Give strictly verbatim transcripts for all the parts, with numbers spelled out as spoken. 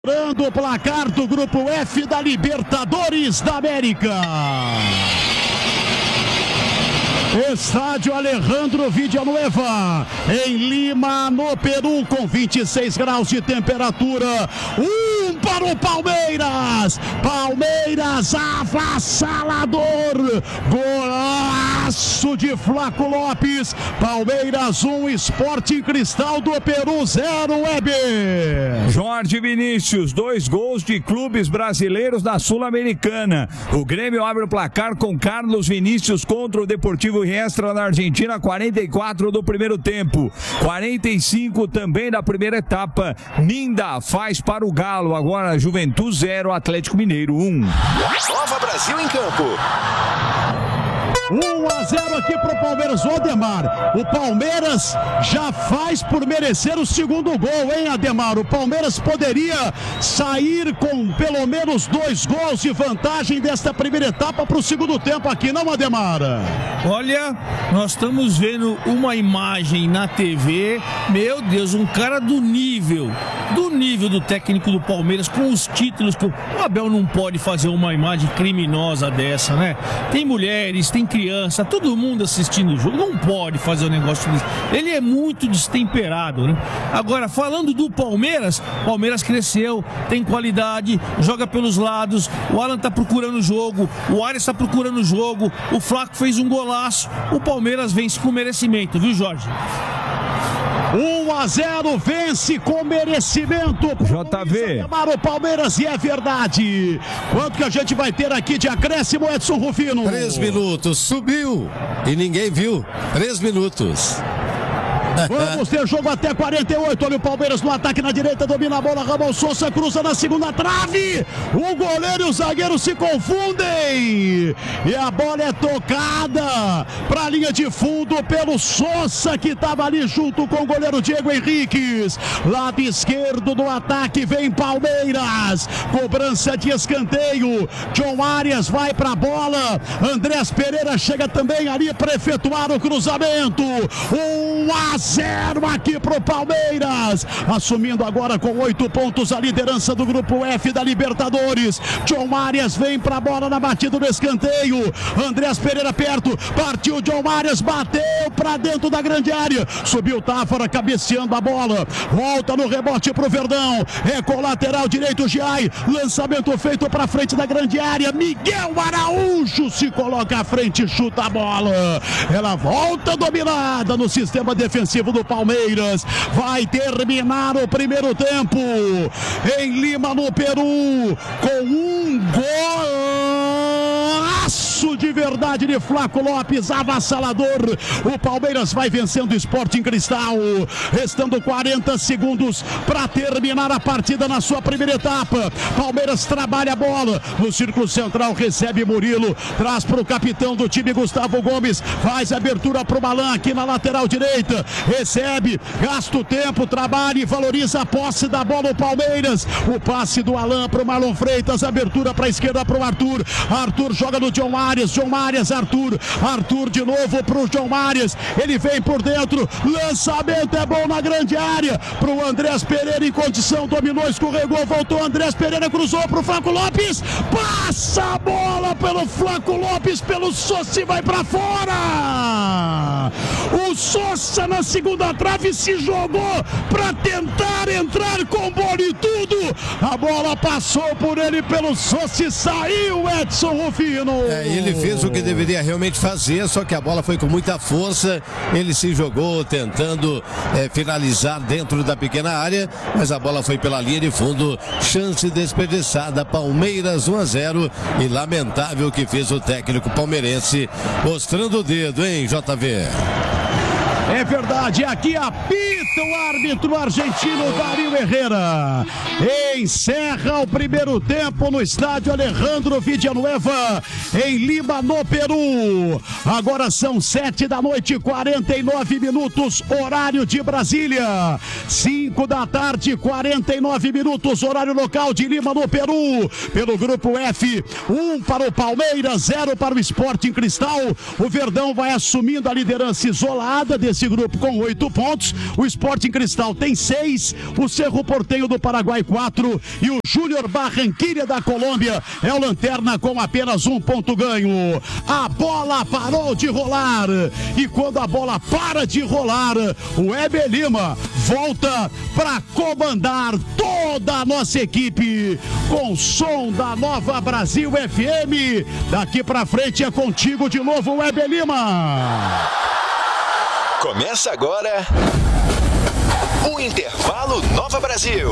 Lembrando o placar do Grupo F da Libertadores da América. Estádio Alejandro Villanueva, em Lima, no Peru, com vinte e seis graus de temperatura. Um para o Palmeiras. Palmeiras avassalador. Golaço de Flaco Lopes. Palmeiras um, Sporting Cristal do Peru zero, Weber. Jorge Vinícius, dois gols de clubes brasileiros da Sul-Americana. O Grêmio abre o placar com Carlos Vinícius contra o Deportivo Riestra na Argentina, quarenta e quatro do primeiro tempo, quarenta e cinco também da primeira etapa. Minda faz para o Galo. Agora Juventude zero, Atlético Mineiro um. Nova Brasil em campo. um a zero aqui para o Palmeiras. O Ademar, o Palmeiras já faz por merecer o segundo gol, hein, Ademar? O Palmeiras poderia sair com pelo menos dois gols de vantagem desta primeira etapa para o segundo tempo aqui, não, Ademar? Olha, nós estamos vendo uma imagem na T V, meu Deus, um cara do nível, do nível do técnico do Palmeiras, com os títulos que o Abel não pode fazer uma imagem criminosa dessa, né? Tem mulheres, tem criança, todo mundo assistindo o jogo, não pode fazer um negócio desse. Ele é muito destemperado, né? Agora, falando do Palmeiras, Palmeiras cresceu, tem qualidade, joga pelos lados, o Alan tá procurando o jogo, o Arias tá procurando o jogo, o Flaco fez um golaço, o Palmeiras vence com merecimento, viu, Jorge? um a zero, vence com merecimento. J V. O Palmeiras, e é verdade. Quanto que a gente vai ter aqui de acréscimo, Edson Rufino? Três minutos, subiu e ninguém viu. Três minutos. Vamos ter jogo até quarenta e oito. Olha o Palmeiras no ataque na direita, domina a bola, Ramon Sousa cruza na segunda trave. O goleiro e o zagueiro se confundem. E a bola é tocada para a linha de fundo pelo Sousa, que estava ali junto com o goleiro Diego Henriques. Lado esquerdo do ataque vem Palmeiras. Cobrança de escanteio. John Arias vai para a bola. Andrés Pereira chega também ali para efetuar o cruzamento. um a zero aqui pro Palmeiras, assumindo agora com oito pontos a liderança do Grupo F da Libertadores. John Arias vem pra bola na batida do escanteio. Andrés Pereira perto, partiu John Arias, bateu pra dentro da grande área, subiu Táfara cabeceando a bola, volta no rebote pro Verdão, é com o lateral direito Giai, lançamento feito pra frente da grande área. Miguel Araújo se coloca à frente, chuta a bola, ela volta dominada no sistema defensivo do Palmeiras. Vai terminar o primeiro tempo em Lima, no Peru, com um golaço de verdade de Flaco Lopes, avassalador. O Palmeiras vai vencendo o Sporting Cristal, restando quarenta segundos para terminar a partida na sua primeira etapa. Palmeiras trabalha a bola no círculo central, recebe Murilo, traz para o capitão do time Gustavo Gomes, faz abertura para o Malan aqui na lateral direita, recebe, gasta o tempo, trabalha e valoriza a posse da bola o Palmeiras. O passe do Alan para o Marlon Freitas, abertura para a esquerda para o Arthur, Arthur joga no John Arias, John Arias, Arthur, Arthur de novo para o John Arias, ele vem por dentro, lançamento é bom na grande área, para o Andrés Pereira em condição, dominou, escorregou, voltou, Andrés Pereira cruzou para o Flaco Lopes, passa a bola pelo Flaco Lopes, pelo Sousa e vai para fora. O Sousa na segunda trave se jogou para tentar entrar com bola e tudo, a bola passou por ele, pelo Sousa e saiu, Edson Rufino. É, ele fez o que deveria realmente fazer, só que a bola foi com muita força, ele se jogou tentando é, finalizar dentro da pequena área, mas a bola foi pela linha de fundo, chance desperdiçada. Palmeiras um a zero, e lamentável o que fez o técnico palmeirense, mostrando o dedo, hein, J V? É verdade, aqui apita o árbitro argentino Darío Herrera. Encerra o primeiro tempo no estádio Alejandro Villanueva, em Lima, no Peru. Agora são sete da noite, quarenta e nove minutos, horário de Brasília. cinco da tarde, quarenta e nove minutos, horário local de Lima, no Peru. Pelo Grupo F, um para o Palmeiras, zero para o Sporting Cristal. O Verdão vai assumindo a liderança isolada desse desse grupo com oito pontos. O Sporting Cristal tem seis. O Cerro Porteño do Paraguai, quatro. E o Júnior Barranquilla da Colômbia é o lanterna com apenas um ponto ganho. A bola parou de rolar. E quando a bola para de rolar, o Heber Lima volta para comandar toda a nossa equipe com o som da Nova Brasil F M. Daqui pra frente é contigo de novo, Heber Lima. Começa agora o Intervalo Nova Brasil.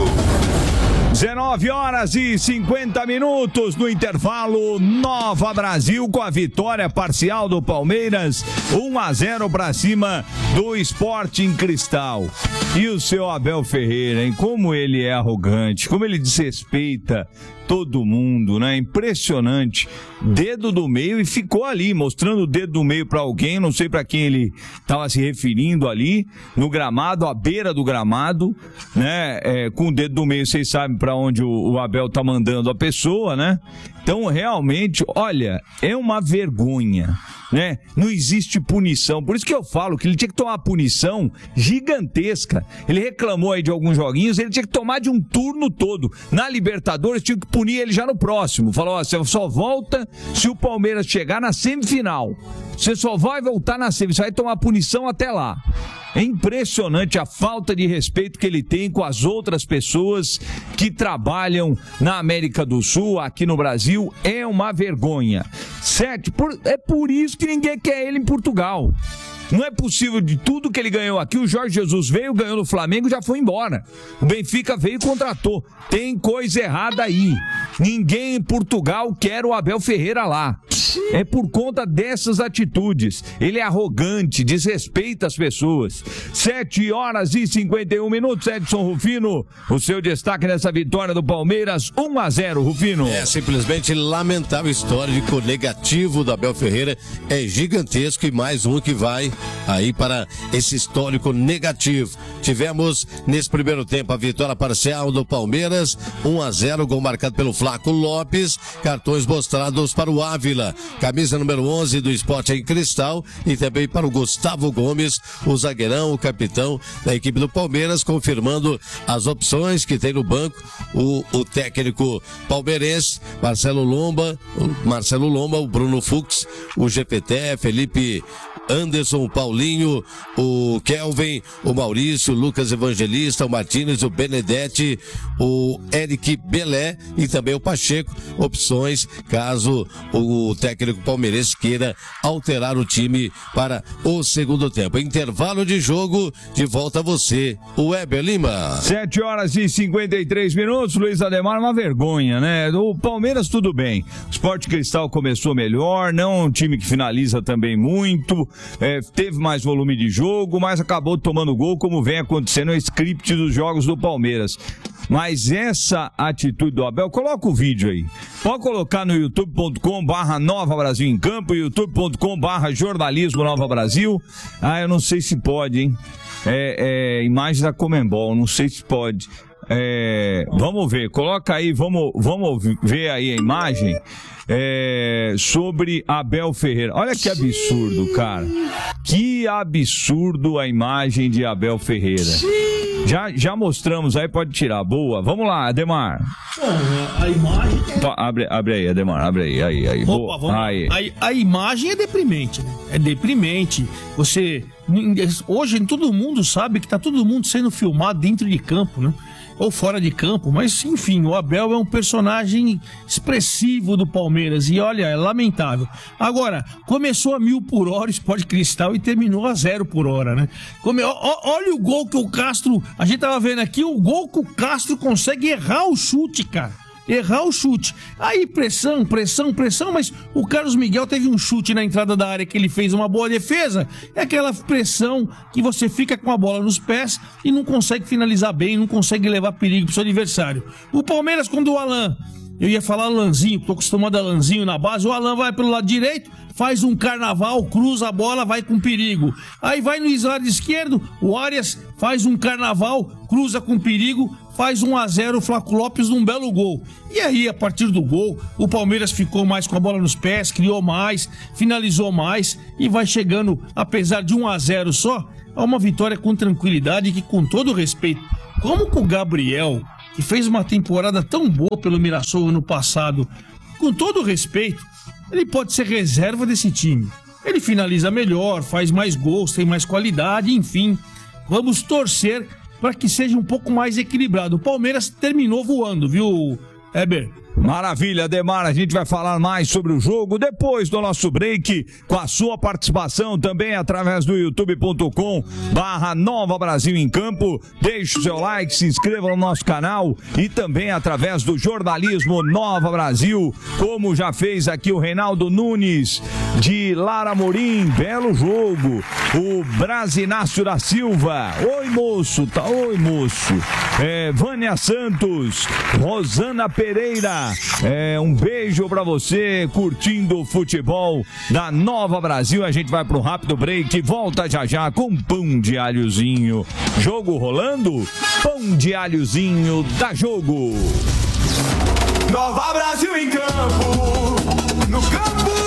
dezenove horas e cinquenta minutos no intervalo Nova Brasil, com a vitória parcial do Palmeiras, um a zero para cima do Sporting Cristal. E o seu Abel Ferreira, hein? Como ele é arrogante, como ele desrespeita todo mundo, né? Impressionante. Dedo do meio, e ficou ali mostrando o dedo do meio para alguém, não sei para quem ele estava se referindo ali, no gramado, à beira do gramado, né? É, com o dedo do meio, vocês sabem para onde o, o Abel tá mandando a pessoa, né? Então, realmente, olha, é uma vergonha, né? Não existe punição. Por isso que eu falo que ele tinha que tomar uma punição gigantesca. Ele reclamou aí de alguns joguinhos, ele tinha que tomar de um turno todo. Na Libertadores, tinha que punir ele já no próximo. Falou, ó, você só volta se o Palmeiras chegar na semifinal. Você só vai voltar na semifinal, você vai tomar punição até lá. É impressionante a falta de respeito que ele tem com as outras pessoas que trabalham na América do Sul, aqui no Brasil. É uma vergonha. Sete, por, é por isso que ninguém quer ele em Portugal. Não é possível, de tudo que ele ganhou aqui, o Jorge Jesus veio, ganhou no Flamengo e já foi embora. O Benfica veio e contratou. Tem coisa errada aí. Ninguém em Portugal quer o Abel Ferreira lá. É por conta dessas atitudes. Ele é arrogante, desrespeita as pessoas. sete horas e cinquenta e um minutos. Edson Rufino, o seu destaque nessa vitória do Palmeiras, um a zero, Rufino. É simplesmente lamentável, histórico negativo do Abel Ferreira. É gigantesco, e mais um que vai aí para esse histórico negativo. Tivemos nesse primeiro tempo a vitória parcial do Palmeiras, um a zero, gol marcado pelo Flaco Lopes, cartões mostrados para o Ávila, camisa número onze do Sporting Cristal, e também para o Gustavo Gomes, o zagueirão, o capitão da equipe do Palmeiras, confirmando as opções que tem no banco o, o técnico palmeirense, Marcelo Lomba, o Marcelo Lomba, o Bruno Fux, o G P T, Felipe Anderson, o Paulinho, o Kelvin, o Maurício, o Lucas Evangelista, o Martínez, o Benedetti, o Eric Belé e também o Pacheco. Opções caso o técnico palmeirense queira alterar o time para o segundo tempo. Intervalo de jogo, de volta a você, o Heber Lima. sete horas e cinquenta e três minutos, Luiz Ademar, uma vergonha, né? O Palmeiras tudo bem. O Sport Cristal começou melhor, não é um time que finaliza também muito. É, teve mais volume de jogo, mas acabou tomando gol, como vem acontecendo no script dos jogos do Palmeiras. Mas essa atitude do Abel, coloca o vídeo aí. Pode colocar no youtube ponto com barra Nova Brasil em Campo, youtube ponto com barra Jornalismo Nova Brasil. Ah, eu não sei se pode, hein? É, é imagem da Comembol, não sei se pode. É, vamos ver, coloca aí, vamos, vamos ver aí a imagem. É, sobre Abel Ferreira. Olha que absurdo, cara. Que absurdo a imagem de Abel Ferreira. Já, já mostramos aí, pode tirar. Boa. Vamos lá, Ademar. Bom, a imagem... É... Abre, abre aí, Ademar. Abre aí. aí, aí. Opa, Boa. vamos aí. A, a imagem é deprimente, né? É deprimente. Você... Hoje todo mundo sabe que tá todo mundo sendo filmado dentro de campo, né? Ou fora de campo, mas enfim, o Abel é um personagem expressivo do Palmeiras e olha, é lamentável. Agora, começou a mil por hora o Sport Cristal e terminou a zero por hora, né? Come... O, olha o gol que o Castro, a gente tava vendo aqui, o gol que o Castro consegue errar o chute, cara. Errar o chute. Aí pressão, pressão, pressão, mas o Carlos Miguel teve um chute na entrada da área que ele fez uma boa defesa. É aquela pressão que você fica com a bola nos pés e não consegue finalizar bem, não consegue levar perigo pro seu adversário. O Palmeiras, quando o Alan, eu ia falar Alanzinho, tô acostumado a Alanzinho na base, o Alan vai pelo lado direito, faz um carnaval, cruza a bola, vai com perigo. Aí vai no lado esquerdo, o Arias faz um carnaval, cruza com perigo, faz um a zero, o Flaco Lopes num belo gol. E aí, a partir do gol, o Palmeiras ficou mais com a bola nos pés, criou mais, finalizou mais e vai chegando, apesar de um a zero só, a uma vitória com tranquilidade que, com todo respeito, como que o Gabriel, que fez uma temporada tão boa pelo Mirassol ano passado, com todo respeito, ele pode ser reserva desse time. Ele finaliza melhor, faz mais gols, tem mais qualidade, enfim. Vamos torcer para que seja um pouco mais equilibrado. O Palmeiras terminou voando, viu, Heber? Maravilha, Ademar, a gente vai falar mais sobre o jogo depois do nosso break, com a sua participação também através do youtube ponto com barra Nova Brasil em Campo. Deixe o seu like, se inscreva no nosso canal e também através do jornalismo Nova Brasil, como já fez aqui o Reinaldo Nunes de Lara Morim. Belo jogo. O Brasinácio da Silva, oi moço, tá, oi moço. É, Vânia Santos, Rosana Pereira, é, um beijo pra você curtindo o futebol da Nova Brasil. A gente vai pro rápido break, volta já já com pão de alhozinho. Jogo rolando, pão de alhozinho da Jogo. Nova Brasil em Campo.